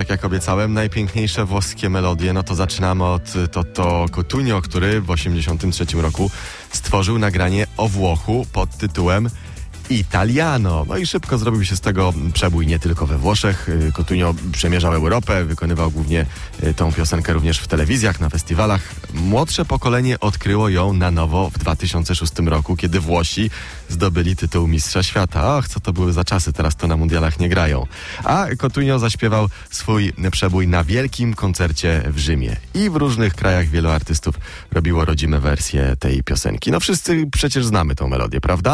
jak obiecałem, najpiękniejsze włoskie melodie. No to zaczynamy od Toto Cutugno, który w 1983 roku stworzył nagranie o Włochu pod tytułem Italiano. No i szybko zrobił się z tego przebój nie tylko we Włoszech. Cutugno przemierzał Europę, wykonywał głównie tą piosenkę również w telewizjach, na festiwalach. Młodsze pokolenie odkryło ją na nowo w 2006 roku, kiedy Włosi zdobyli tytuł Mistrza Świata. Ach, co to były za czasy, teraz to na mundialach nie grają. A Cutugno zaśpiewał swój przebój na wielkim koncercie w Rzymie. I w różnych krajach wielu artystów robiło rodzime wersje tej piosenki. No wszyscy przecież znamy tą melodię, prawda?